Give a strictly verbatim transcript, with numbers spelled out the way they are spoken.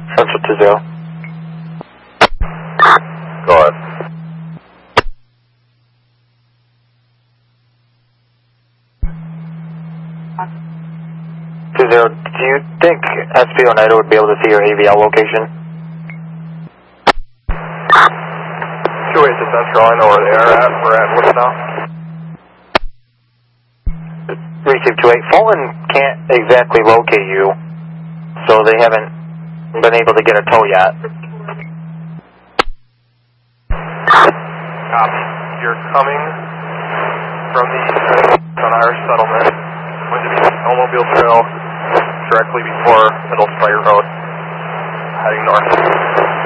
Central two zero. Go ahead. two zero, do you think S P Oneida would be able to see your A V L location? two eight to Central, I know where they are at. We're at what's now? Receive two eight. Fulton can't exactly locate you, so they haven't been able to get a tow yet. Copy. You're coming from the east on Irish Settlement, going to the Snowmobile Trail directly before Middle Spire Road, heading north.